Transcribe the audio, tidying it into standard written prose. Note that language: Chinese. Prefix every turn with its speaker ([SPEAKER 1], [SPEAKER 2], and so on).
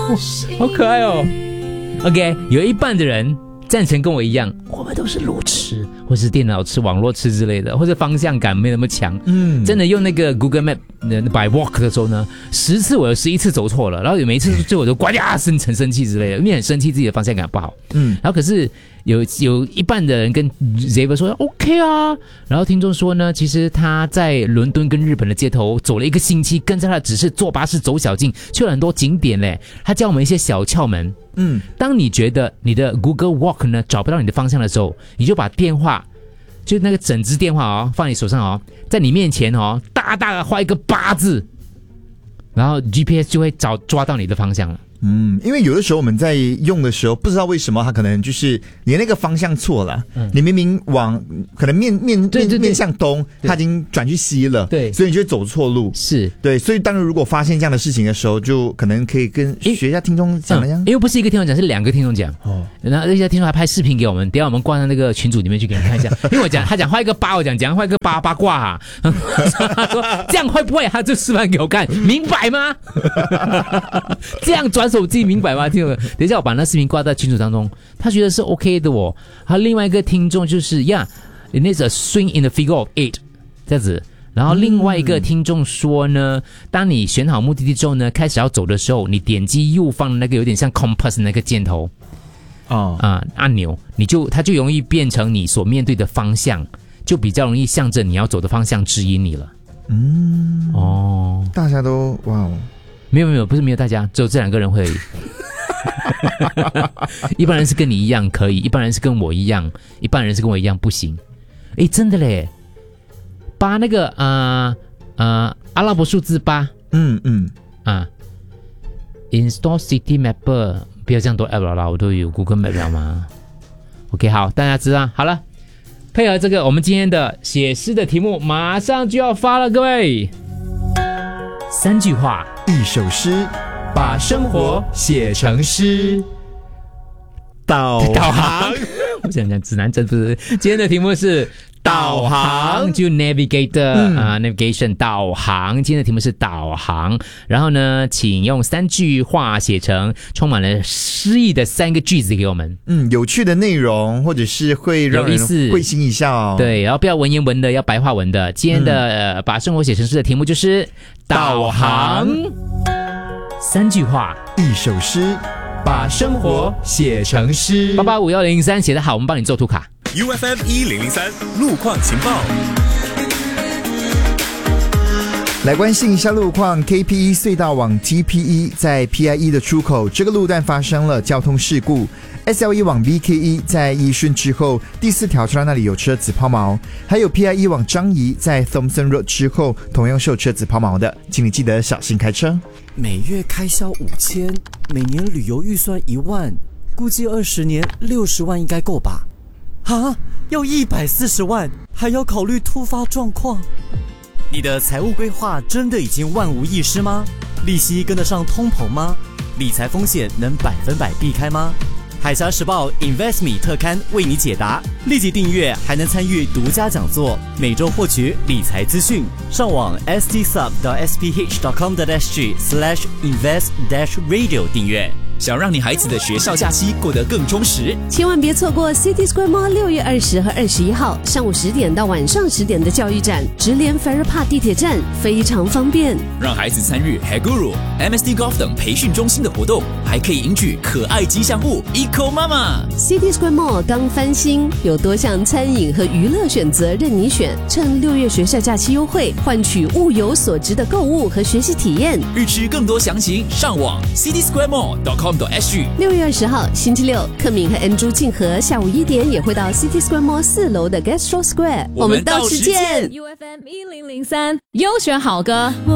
[SPEAKER 1] 好可爱哦。OK， 有一半的人赞成跟我一样，我们都是路痴，或是电脑痴、网络痴之类的，或者方向感没那么强。真的用那个 Google Map by walk 的时候呢，10次我有11次走错了，然后有每一次最后我都呱呀很生气之类的，因为很生气自己的方向感不好。然后可是有一半的人跟 Xavier 说 OK 啊，然后听众说呢，其实他在伦敦跟日本的街头走了1个星期，跟着他的指示坐巴士走小径，去了很多景点嘞。他教我们一些小窍门。当你觉得你的 Google Walk 呢找不到你的方向的时候，你就把电话，就那个整支电话哦，放你手上哦，在你面前哦，大大的画一个8字，然后 GPS 就会抓到你的方向了。
[SPEAKER 2] 因为有的时候我们在用的时候，不知道为什么它可能就是你那个方向错了，你明明往可能面向东，它已经转去西了，对，所以你就会走错路，
[SPEAKER 1] 是
[SPEAKER 2] 对，所以当然如果发现这样的事情的时候，就可能可以跟学一下听众讲了呀，
[SPEAKER 1] 因为不是1个听众讲，是2个听众讲，然后那些听众还拍视频给我们，等一下我们挂在那个群组里面去给你看一下，因为他讲画一个8，我讲画一个八卦啊，他说这样会不会，他就示范给我看，明白吗？这样转手机明白吗？听懂？等一下我把那视频挂在群组当中，他觉得是 OK 的哦。还有另外一个听众就是it needs a swing in the figure of 8这样子。然后另外一个听众说呢，当你选好目的地之后呢，开始要走的时候，你点击右方的那个有点像 compass 那个箭头按钮，它就容易变成你所面对的方向，就比较容易向着你要走的方向指引你了。
[SPEAKER 2] 大家都哇哦。
[SPEAKER 1] 没有，不是没有大家，只有这2个人会而已。一般人是跟你一样可以，一般人是跟我一样，一般人是跟我一样不行。诶，真的嘞，把那个阿拉伯数字8，install City Mapper， 不要这样多 app 了啦，我都有 Google Map 了嘛。OK， 好，大家知道好了。配合这个，我们今天的写诗的题目马上就要发了，各位。3句话
[SPEAKER 2] ，1首诗，
[SPEAKER 1] 把生活写成诗。导航，我想讲指南针不是。今天的题目是导航，就 navigation 导航。今天的题目是导航，然后呢，请用3句话写成充满了诗意的3个句子给我们。
[SPEAKER 2] 有趣的内容，或者是会让人会心一笑。
[SPEAKER 1] 对，然后不要文言文的，要白话文的。今天的把生活写成诗的题目就是导航。3句话
[SPEAKER 2] ，1首诗，
[SPEAKER 1] 把生活写成诗。885103写得好，我们帮你做图卡。
[SPEAKER 3] UFM 1003路况情报。
[SPEAKER 2] 来关心一下路况 ，KP1 隧道往 TP1 在 PI1 的出口，这个路段发生了交通事故。SL1 往 BK1 在义顺之后，第4条车那里有车子抛锚，还有 PI1 往张仪在 Thompson Road 之后，同样是有车子抛锚的，请你记得小心开车。
[SPEAKER 4] 每月开销5000，每年旅游预算1万，估计20年60万应该够吧？要140万，还要考虑突发状况。你的财务规划真的已经万无一失吗？利息跟得上通膨吗？理财风险能100%避开吗？海峡时报 InvestMe 特刊为你解答，立即订阅还能参与独家讲座，每周获取理财资讯。上网 stsub.sph.com.sg/invest-radio 订阅。
[SPEAKER 3] 想让你孩子的学校假期过得更充实，
[SPEAKER 5] 千万别错过 City Square Mall 6月20和21号上午10点到晚上10点的教育展，直连 Farrer Park 地铁站，非常方便。
[SPEAKER 3] 让孩子参与 Haguru、MSD Golf 等培训中心的活动，还可以赢取可爱吉祥物 Eco Mama。City
[SPEAKER 5] Square Mall 刚翻新，有多项餐饮和娱乐选择任你选。趁6月学校假期优惠，换取物有所值的购物和学习体验。
[SPEAKER 3] 欲知更多详情，上网 citysquaremall.com.sg。
[SPEAKER 5] 6月20号星期六，克敏和 Andrew 静和下午1点也会到 City Square Mall 4楼的 Gastro Square， 我们到时见。
[SPEAKER 6] UFM 1003优选好歌。